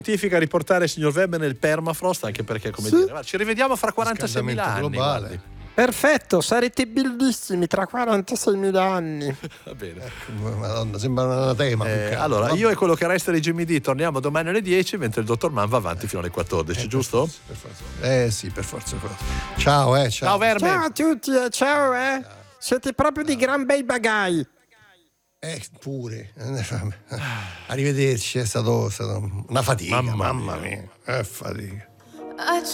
Scientifica a riportare il signor Weber nel permafrost, anche perché, come dire, ci rivediamo fra 46.000 anni. Globale. Guardi. Perfetto, sarete bellissimi tra 46.000 anni. Va bene. Madonna, sembra un anatema. Allora, io e quello che resta di Jimmy D torniamo domani alle 10, mentre il dottor Mann va avanti fino alle 14, giusto? Per forza. Sì, per forza. Ciao, ciao. Ciao Verme. Ciao a tutti, ciao. Siete proprio di gran bei bagai. Pure. Arrivederci, è stato una fatica. Mamma Mamma mia. Fatica.